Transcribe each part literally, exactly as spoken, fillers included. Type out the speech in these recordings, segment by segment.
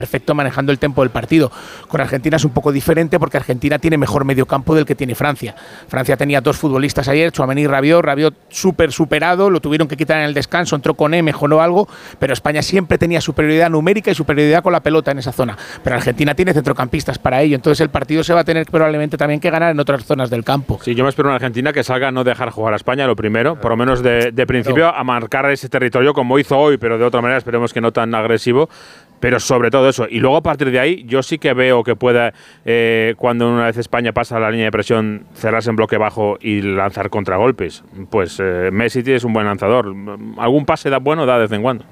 perfecto manejando el tempo del partido. Con Argentina es un poco diferente porque Argentina tiene mejor mediocampo del que tiene Francia. Francia tenía dos futbolistas ayer, Tchouaméni y Rabiot, Rabiot súper superado, lo tuvieron que quitar en el descanso, entró Koné, mejoró algo, pero España siempre tenía superioridad numérica y superioridad con la pelota en esa zona. Pero Argentina tiene centrocampistas para ello, entonces el partido se va a tener probablemente también que ganar en otras zonas del campo. Sí, yo me espero en Argentina que salga a no dejar jugar a España, lo primero, por lo menos de, de principio, a marcar ese territorio como hizo hoy, pero de otra manera esperemos que no tan agresivo. Pero sobre todo eso. Y luego a partir de ahí, yo sí que veo que pueda, eh, cuando una vez España pasa la línea de presión, cerrarse en bloque bajo y lanzar contragolpes. Pues eh, Messi es un buen lanzador. Algún pase da bueno, da de vez en cuando.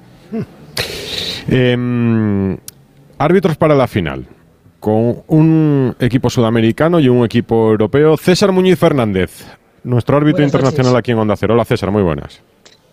Eh, árbitros para la final. Con un equipo sudamericano y un equipo europeo. César Muñiz Fernández, nuestro árbitro buenas internacional noches. Aquí en Onda Cero. Hola César, muy buenas.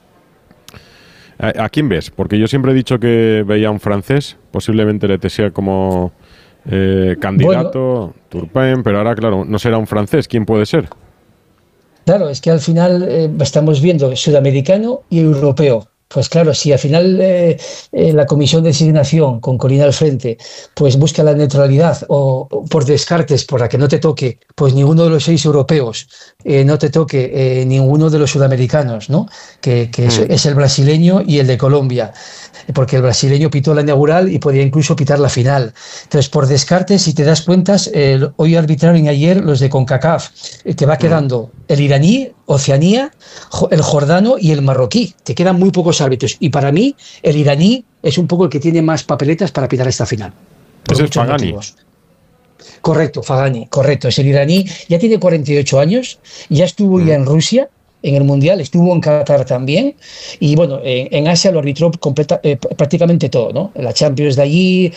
¿A quién ves? Porque yo siempre he dicho que veía a un francés, posiblemente le sea como eh, candidato, bueno, Turpin, pero ahora, claro, no será un francés. ¿Quién puede ser? Claro, es que al final eh, estamos viendo sudamericano y europeo. Pues claro, si al final eh, eh, la comisión de designación con Corina al frente pues busca la neutralidad o, o por descartes, por la que no te toque pues ninguno de los seis europeos, eh, no te toque eh, ninguno de los sudamericanos, ¿no? Que, que mm. es, es el brasileño y el de Colombia, porque el brasileño pitó la inaugural y podía incluso pitar la final. Entonces, por descartes, si te das cuenta, eh, hoy arbitraron ayer los de CONCACAF, eh, te va quedando mm. el iraní, Oceanía, el jordano y el marroquí. Te quedan muy pocos árbitros. Y para mí, el iraní es un poco el que tiene más papeletas para pitar esta final. Ese es Fagani. Correcto, Fagani, correcto. Es el iraní, ya tiene cuarenta y ocho años, ya estuvo mm. ya en Rusia, en el Mundial, estuvo en Qatar también, y bueno, en, en Asia lo arbitró completa, eh, prácticamente todo, ¿no? La Champions de allí,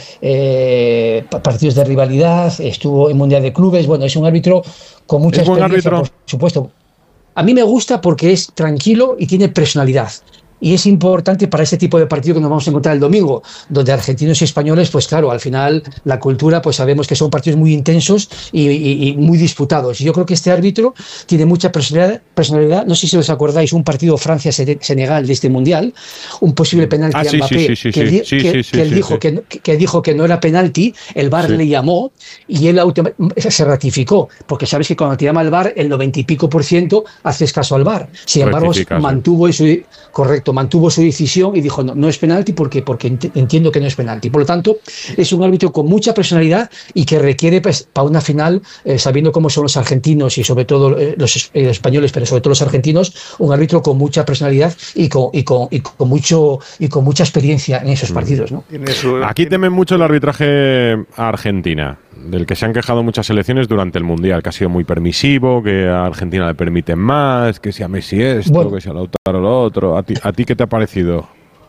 eh, partidos de rivalidad, estuvo en Mundial de Clubes, bueno, es un árbitro con mucha experiencia, por supuesto. A mí me gusta porque es tranquilo y tiene personalidad. Y es importante para este tipo de partido que nos vamos a encontrar el domingo, donde argentinos y españoles, pues claro, al final la cultura, pues sabemos que son partidos muy intensos y, y, y muy disputados. Y yo creo que este árbitro tiene mucha personalidad, personalidad. No sé si os acordáis, un partido Francia-Senegal de este Mundial, un posible penalti ah, a sí, Mbappé, sí, sí, sí, que, sí, sí, que, sí, sí, que él sí, dijo sí. Que, que dijo que no era penalti, el V A R sí. le llamó y él se ratificó, porque sabes que cuando te llama el V A R, el noventa y pico por ciento haces caso al V A R. Sin embargo, mantuvo su, correcto, mantuvo su decisión y dijo no, no es penalti porque, porque entiendo que no es penalti. Por lo tanto, es un árbitro con mucha personalidad y que requiere pues, para una final, eh, sabiendo cómo son los argentinos y sobre todo eh, los eh, españoles, pero sobre todo los argentinos, un árbitro con mucha personalidad y con, y con, y con, mucho, y con mucha experiencia en esos partidos, ¿no? Aquí temen mucho el arbitraje a Argentina, del que se han quejado muchas selecciones durante el Mundial, que ha sido muy permisivo, que a Argentina le permiten más, que si a Messi esto, bueno, que si a Lautaro lo otro. ¿A ti, a ti qué te ha parecido?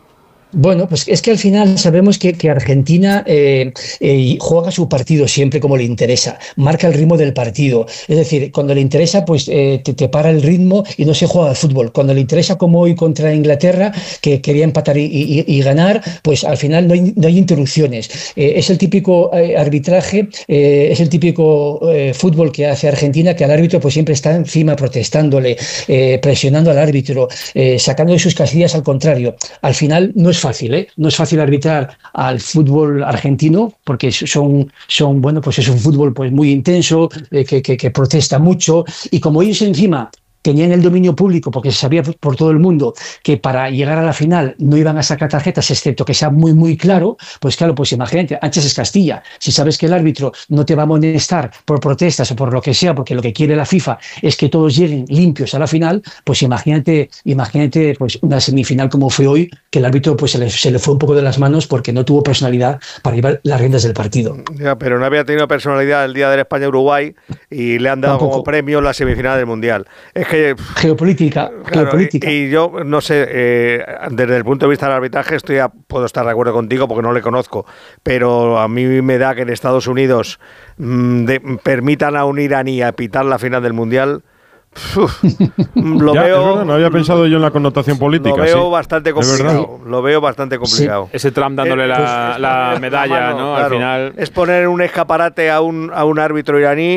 Bueno, pues es que al final sabemos que, que Argentina eh, eh, juega su partido siempre como le interesa, marca el ritmo del partido. Es decir, cuando le interesa, pues eh, te, te para el ritmo y no se juega al fútbol. Cuando le interesa, como hoy contra Inglaterra, que quería empatar y, y, y ganar, pues al final no hay, no hay interrupciones. Eh, es el típico eh, arbitraje, eh, es el típico eh, fútbol que hace Argentina, que al árbitro pues siempre está encima protestándole, eh, presionando al árbitro, eh, sacando de sus casillas al contrario. Al final no es fácil, ¿eh? No es fácil arbitrar al fútbol argentino porque son, son bueno, pues es un fútbol pues muy intenso, eh, que, que, que protesta mucho y como ellos encima tenían el dominio público porque se sabía por todo el mundo que para llegar a la final no iban a sacar tarjetas excepto que sea muy muy claro, pues claro, pues imagínate, antes es Castilla, si sabes que el árbitro no te va a amonestar por protestas o por lo que sea, porque lo que quiere la FIFA es que todos lleguen limpios a la final, pues imagínate, imagínate pues una semifinal como fue hoy, que el árbitro pues se le, se le fue un poco de las manos porque no tuvo personalidad para llevar las riendas del partido. Ya, pero no había tenido personalidad el día del España-Uruguay y le han dado Tampoco. como premio la semifinal del Mundial. Es que geopolítica, claro, geopolítica. Y, y yo no sé, eh, desde el punto de vista del arbitraje estoy a, puedo estar de acuerdo contigo porque no le conozco, pero a mí me da que en Estados Unidos mmm, de, permitan a un iraní a pitar la final del Mundial. Uf, lo ya, veo, verdad, no había pensado yo en la connotación política. Lo veo sí. bastante complicado. Lo veo bastante complicado. Sí. Ese Trump dándole eh, la, pues, la medalla, la mano, ¿no? Claro. Al final. Es poner un escaparate a un, a un árbitro iraní.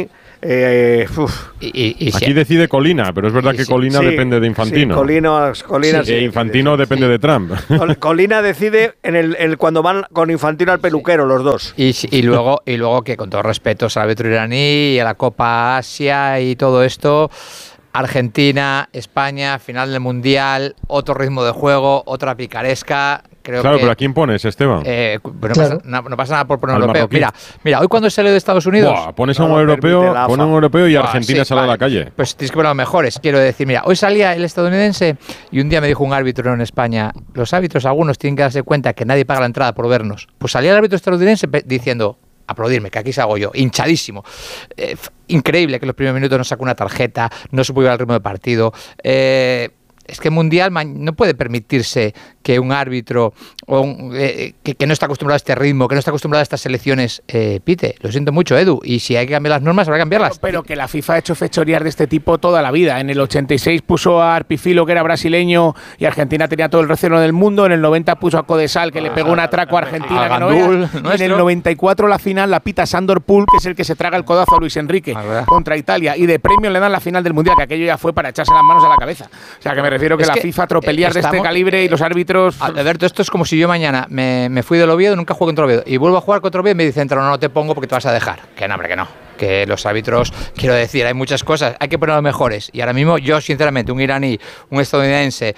Eh, y, y, y Aquí si, decide Colina, pero es verdad que sí, Colina sí, depende de Infantino. Sí, Colina, Colina sí, sí, e Infantino sí, depende sí. de Trump. Colina decide en el, el cuando van con Infantino al peluquero, los dos. Y, y, luego, y luego que, con todos respetos al árbitro iraní y a la Copa Asia y todo esto, Argentina, España, final del Mundial, otro ritmo de juego, otra picaresca. Creo claro, que, pero ¿a quién pones, Esteban? Eh, no, claro. pasa, no, no pasa nada por poner Al un europeo. marroquí. Mira, mira, hoy cuando salió de Estados Unidos... Buah, pones no a un europeo, pone un europeo y Buah, Argentina sí, sale vale. a la calle. Pues tienes que poner los mejores, quiero decir. Mira, hoy salía el estadounidense y un día me dijo un árbitro en España, los árbitros, algunos tienen que darse cuenta que nadie paga la entrada por vernos. Pues salía el árbitro estadounidense diciendo... aplaudirme, que aquí salgo yo, hinchadísimo. Eh, increíble que en los primeros minutos no sacó una tarjeta, no supo ir al ritmo de partido. Eh, es que el Mundial no puede permitirse que un árbitro o un, eh, que, que no está acostumbrado a este ritmo, que no está acostumbrado a estas selecciones, eh, pite. Lo siento mucho, Edu. Y si hay que cambiar las normas, habrá que cambiarlas. Pero que la FIFA ha hecho fechorías de este tipo toda la vida. En el ochenta y seis puso a Arpifilo, que era brasileño, y Argentina tenía todo el recelo del mundo. En el noventa puso a Codesal, que le pegó un atraco a Argentina. A que no Gandul, veas. En el noventa y cuatro la final la pita Sandor Pool, que es el que se traga el codazo a Luis Enrique contra Italia. Y de premio le dan la final del Mundial, que aquello ya fue para echarse las manos a la cabeza. O sea, que me refiero que es la que FIFA tropelías de este estamos, calibre y los árbitros... Alberto, esto es como si yo mañana me, me fui del Oviedo, nunca juego contra Oviedo, y vuelvo a jugar contra Oviedo y me dicen, no, no te pongo porque te vas a dejar. Que no, hombre, que no. Que los árbitros, quiero decir, hay muchas cosas, hay que poner los mejores. Y ahora mismo yo, sinceramente, un iraní, un estadounidense,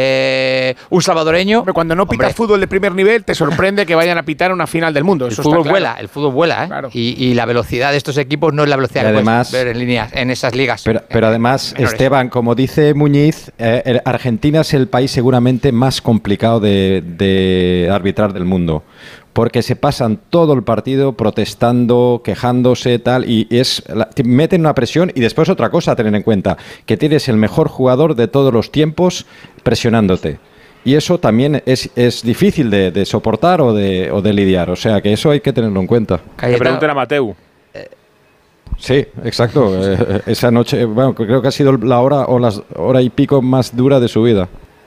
eh, un salvadoreño... Pero cuando no pitas hombre, fútbol de primer nivel, te sorprende que vayan a pitar una final del mundo. el Eso fútbol está claro. vuela, el fútbol vuela, ¿eh? Claro. Y, y la velocidad de estos equipos no es la velocidad Y que además- puedes ver en líneas, en esas ligas. Pero, pero eh, además, menores. Esteban, como dice Muñiz, eh, el- Argentina es el país seguramente más complicado de, de arbitrar del mundo, porque se pasan todo el partido protestando, quejándose, tal, y es la- te meten una presión. Y después otra cosa a tener en cuenta, que tienes el mejor jugador de todos los tiempos presionándote. Y eso también es, es difícil de, de soportar o de, o de lidiar. O sea, que eso hay que tenerlo en cuenta. Que Cayetano, pregunten a Mateu. Sí, exacto. Eh, esa noche, bueno, creo que ha sido la hora o las hora y pico más dura de su vida.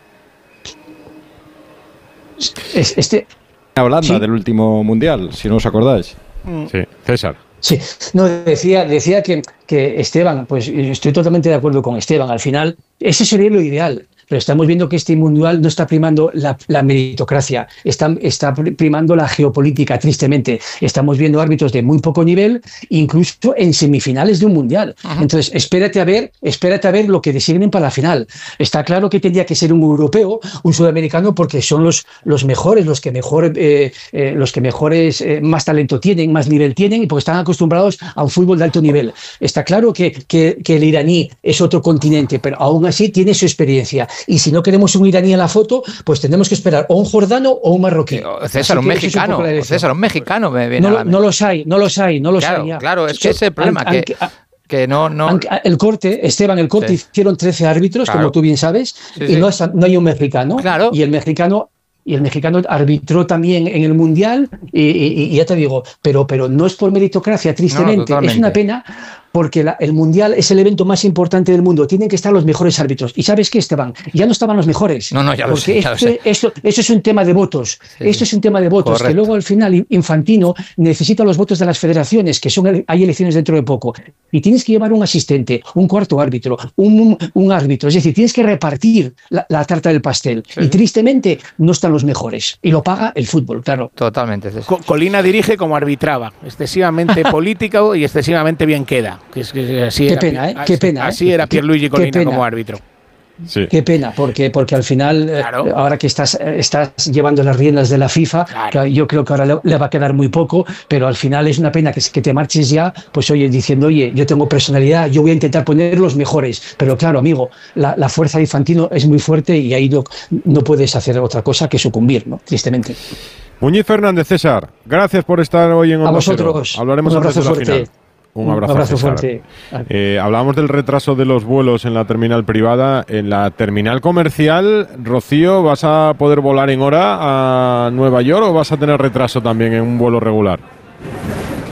Es- Este, Holanda Sí. del último mundial, si no os acordáis. Sí, César. Sí, no, decía, decía que, que Esteban, pues estoy totalmente de acuerdo con Esteban, al final ese sería lo ideal, pero estamos viendo que este mundial no está primando la, la meritocracia, está, está primando la geopolítica, tristemente. Estamos viendo árbitros de muy poco nivel, incluso en semifinales de un mundial. Ajá. Entonces, espérate a ver, espérate a ver lo que designen para la final. Está claro que tendría que ser un europeo, un sudamericano, porque son los, los mejores, los que mejor, eh, eh, los que mejores, eh, más talento tienen, más nivel tienen, y porque están acostumbrados a un fútbol de alto nivel. Está claro que, que, que el iraní es otro continente, pero aún así tiene su experiencia. Y si no queremos un iraní a la foto, pues tendremos que esperar o un jordano o un marroquí. César, un mexicano. Un César, un mexicano me viene no, a la no los hay, no los hay, no los claro, hay. Ya. Claro, es que ese es el problema. An, que, an, que no, no. El corte, Esteban, el corte sí. Hicieron trece árbitros, claro. como tú bien sabes, sí, y sí. No, es, no hay un mexicano. Claro. Y el mexicano. Y el mexicano arbitró también en el Mundial, y, y, y ya te digo, pero, pero no es por meritocracia, tristemente. No, es una pena, porque la, el Mundial es el evento más importante del mundo. Tienen que estar los mejores árbitros. ¿Y sabes qué, Esteban? Ya no estaban los mejores. No, no, ya lo porque sé. Ya esto, lo sé. Esto, esto es un tema de votos. Sí, esto es un tema de votos. Correcto. Que luego al final Infantino necesita los votos de las federaciones, que son hay elecciones dentro de poco. Y tienes que llevar un asistente, un cuarto árbitro, un, un árbitro. Es decir, tienes que repartir la, la tarta del pastel. Sí. Y tristemente no están los mejores. Y lo paga el fútbol, claro. Totalmente. Co Colina dirige como arbitraba. Excesivamente político y excesivamente bien queda. Que es, que así qué era, pena, ¿eh? Qué pena. Así ¿eh? era Pierluigi Colina qué como árbitro. Sí. Qué pena, porque, porque al final, claro. eh, ahora que estás, estás llevando las riendas de la FIFA, claro. yo creo que ahora le, le va a quedar muy poco, pero al final es una pena que, que te marches ya, pues oye, diciendo, oye, yo tengo personalidad, yo voy a intentar poner los mejores, pero claro, amigo, la, la fuerza de Infantino es muy fuerte y ahí no, no puedes hacer otra cosa que sucumbir, ¿no? Tristemente. Muñiz Fernández, César, gracias por estar hoy en Onda A vosotros. Cero. Hablaremos un abrazo antes de la fuerte. final. Un abrazo, Un abrazo César. fuerte. Eh, hablábamos del retraso de los vuelos en la terminal privada. En la terminal comercial, Rocío, ¿vas a poder volar en hora a Nueva York o vas a tener retraso también en un vuelo regular?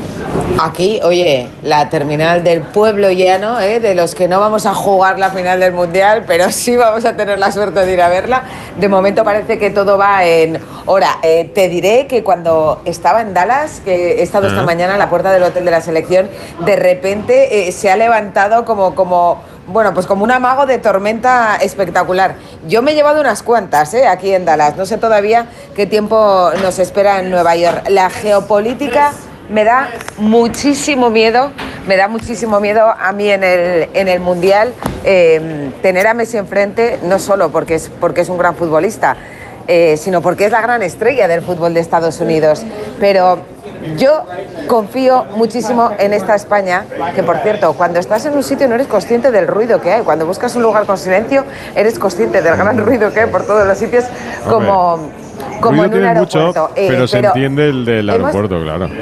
Aquí, oye, la terminal del pueblo llano, ¿eh? De los que no vamos a jugar la final del Mundial, pero sí vamos a tener la suerte de ir a verla. De momento parece que todo va en hora. Eh, te diré que cuando estaba en Dallas, que he estado uh-huh. esta mañana en la puerta del hotel de la selección, de repente eh, se ha levantado como... como Bueno, pues como un amago de tormenta espectacular. Yo me he llevado unas cuantas, ¿eh? Aquí en Dallas. No sé todavía qué tiempo nos espera en Nueva York. La geopolítica me da muchísimo miedo, me da muchísimo miedo a mí en el, en el Mundial eh, tener a Messi enfrente, no solo porque es, porque es un gran futbolista, eh, sino porque es la gran estrella del fútbol de Estados Unidos. Pero yo confío muchísimo en esta España, que por cierto, cuando estás en un sitio no eres consciente del ruido que hay. Cuando buscas un lugar con silencio, eres consciente del gran ruido que hay por todos los sitios, como, como en un aeropuerto. Mucho, eh, pero se pero entiende el del aeropuerto, hemos, claro.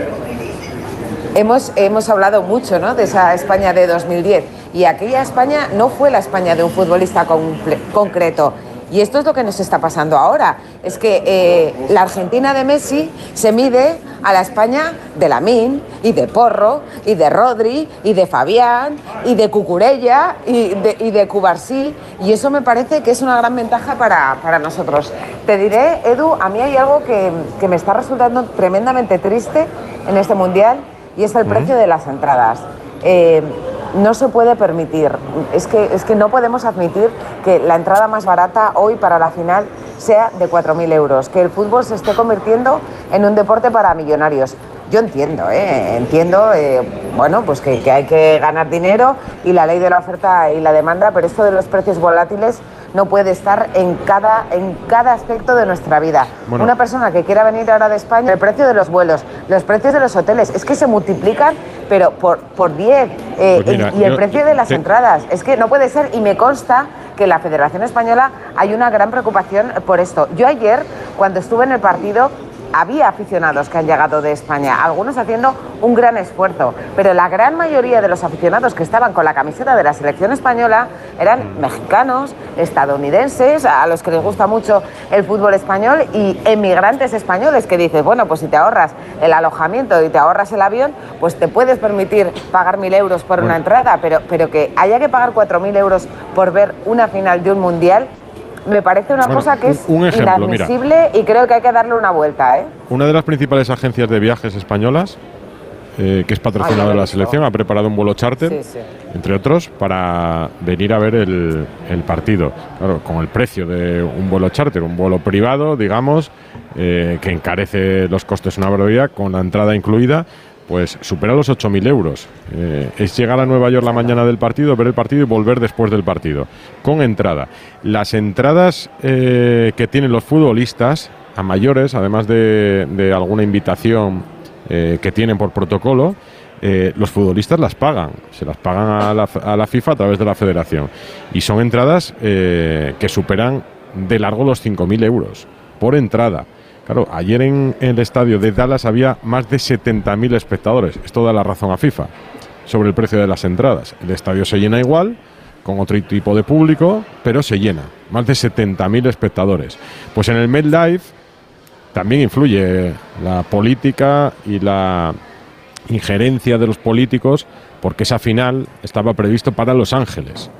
Hemos, hemos hablado mucho, ¿no?, de esa España de dos mil diez, y aquella España no fue la España de un futbolista comple- concreto. Y esto es lo que nos está pasando ahora. Es que eh, la Argentina de Messi se mide a la España de Lamine, y de Porro, y de Rodri, y de Fabián, y de Cucurella, y de, y de Cubarsí. Y eso me parece que es una gran ventaja para, para nosotros. Te diré, Edu, a mí hay algo que, que me está resultando tremendamente triste en este Mundial, y es el precio de las entradas. Eh, no se puede permitir, es que, es que no podemos admitir que la entrada más barata hoy para la final sea de cuatro mil euros, que el fútbol se esté convirtiendo en un deporte para millonarios. Yo entiendo, ¿eh? entiendo eh, bueno, pues que, que hay que ganar dinero y la ley de la oferta y la demanda, pero esto de los precios volátiles no puede estar en cada, en cada aspecto de nuestra vida. Bueno. Una persona que quiera venir ahora de España, el precio de los vuelos, los precios de los hoteles, es que se multiplican, pero por, por diez, eh, pues mira, y el yo, precio de las te... entradas, es que no puede ser, y me consta que en la Federación Española hay una gran preocupación por esto. Yo ayer, cuando estuve en el partido, había aficionados que han llegado de España, algunos haciendo un gran esfuerzo, pero la gran mayoría de los aficionados que estaban con la camiseta de la selección española eran mexicanos, estadounidenses, a los que les gusta mucho el fútbol español, y emigrantes españoles, que dices, bueno, pues si te ahorras el alojamiento y te ahorras el avión, pues te puedes permitir pagar mil euros por bueno. una entrada, pero, pero que haya que pagar cuatro mil euros por ver una final de un mundial, me parece una bueno, cosa que es un ejemplo, inadmisible, mira, y creo que hay que darle una vuelta, ¿eh? Una de las principales agencias de viajes españolas, eh, que es patrocinadora de la selección, ha preparado un vuelo charter, sí, sí. entre otros, para venir a ver el, el partido. Claro, con el precio de un vuelo charter, un vuelo privado, digamos, eh, que encarece los costes una barbaridad, con la entrada incluida, pues supera los ocho mil euros. Eh, es llegar a Nueva York la mañana del partido, ver el partido y volver después del partido, con entrada. Las entradas eh, que tienen los futbolistas a mayores, además de, de alguna invitación eh, que tienen por protocolo, eh, los futbolistas las pagan, se las pagan a la, a la FIFA a través de la federación. Y son entradas eh, que superan de largo los cinco mil euros por entrada. Claro, ayer en el estadio de Dallas había más de setenta mil espectadores. Esto da la razón a FIFA sobre el precio de las entradas. El estadio se llena igual, con otro tipo de público, pero se llena. Más de setenta mil espectadores. Pues en el MetLife también influye la política y la injerencia de los políticos, porque esa final estaba previsto para Los Ángeles.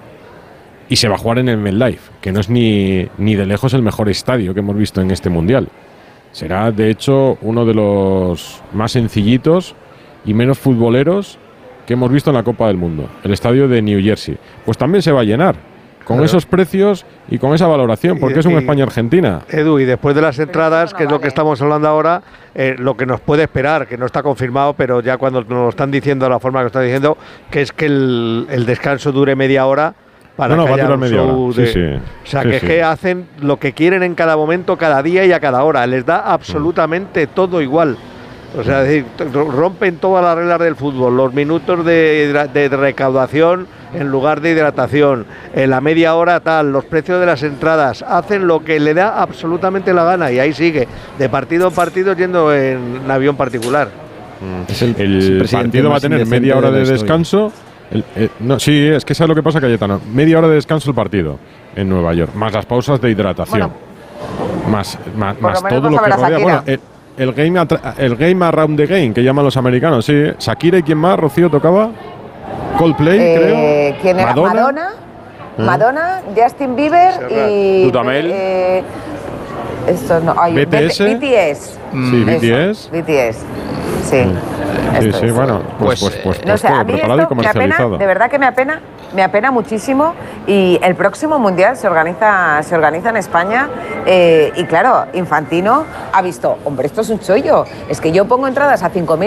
Y se va a jugar en el MetLife, que no es ni, ni de lejos el mejor estadio que hemos visto en este Mundial. Será, de hecho, uno de los más sencillitos y menos futboleros que hemos visto en la Copa del Mundo, el estadio de New Jersey. Pues también se va a llenar, con claro. esos precios y con esa valoración, porque y, es un España-Argentina. Edu, y después de las entradas, que es lo que estamos hablando ahora, eh, lo que nos puede esperar, que no está confirmado, pero ya cuando nos lo están diciendo de la forma que lo están diciendo, que es que el, el descanso dure media hora, para no, no, que va haya a durar media hora. De, sí, sí. O sea, sí, que, sí. que hacen lo que quieren en cada momento, cada día y a cada hora. Les da absolutamente mm. todo igual. O sea, es decir, rompen todas las reglas del fútbol. Los minutos de, de, de recaudación en lugar de hidratación. En la media hora tal, los precios de las entradas. Hacen lo que le da absolutamente la gana. Y ahí sigue, de partido en partido, yendo en, en avión particular. Mm. Es el, el partido va a tener media hora de, de descanso. El, eh, no, sí, es que ¿sabes lo que pasa, Cayetano? Media hora de descanso el partido en Nueva York, más las pausas de hidratación, bueno, más, más, más todo lo que rodea. Bueno, el, el game, el game around the game, que llaman los americanos, sí. Shakira y quién más, Rocío, tocaba. Coldplay, eh, creo. ¿Quién era? Madonna. Madonna, ¿Eh? Madonna, Justin Bieber y... Dudamel. Eh, esto no, ay, B T S. B T S. Sí, B T S. B T S. Sí. Sí, sí, bueno, pues, pues, pues, no pues sé, todo a mí preparado y esto me apena, comercializado. de verdad que me apena, me apena muchísimo. Y el próximo mundial se organiza, se organiza en España. Eh, y claro, Infantino ha visto, hombre, esto es un chollo. Es que yo pongo entradas a cinco mil